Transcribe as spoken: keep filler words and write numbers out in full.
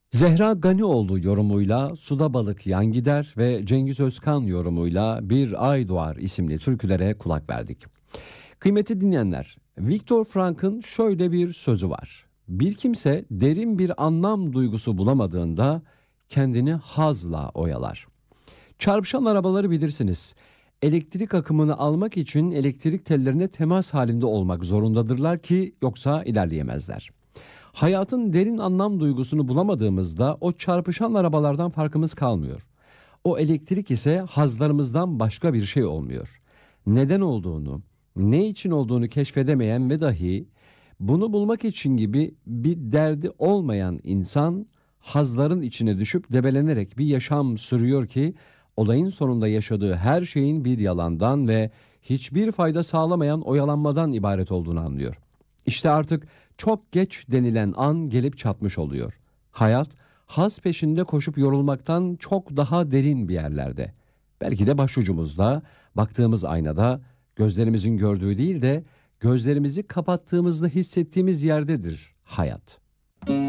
Zehra Ganioğlu yorumuyla Suda Balık Yan Gider ve Cengiz Özkan yorumuyla Bir Ay Doğar isimli türkülere kulak verdik. Kıymetli dinleyenler, Viktor Frank'ın şöyle bir sözü var. Bir kimse derin bir anlam duygusu bulamadığında kendini hazla oyalar. Çarpışan arabaları bilirsiniz. Elektrik akımını almak için elektrik tellerine temas halinde olmak zorundadırlar ki yoksa ilerleyemezler. Hayatın derin anlam duygusunu bulamadığımızda o çarpışan arabalardan farkımız kalmıyor. O elektrik ise hazlarımızdan başka bir şey olmuyor. Neden olduğunu, ne için olduğunu keşfedemeyen ve dahi bunu bulmak için gibi bir derdi olmayan insan hazların içine düşüp debelenerek bir yaşam sürüyor ki olayın sonunda yaşadığı her şeyin bir yalandan ve hiçbir fayda sağlamayan oyalanmadan ibaret olduğunu anlıyor. İşte artık çok geç denilen an gelip çatmış oluyor. Hayat haz peşinde koşup yorulmaktan çok daha derin bir yerlerde. Belki de başucumuzda, baktığımız aynada, gözlerimizin gördüğü değil de gözlerimizi kapattığımızda hissettiğimiz yerdedir hayat.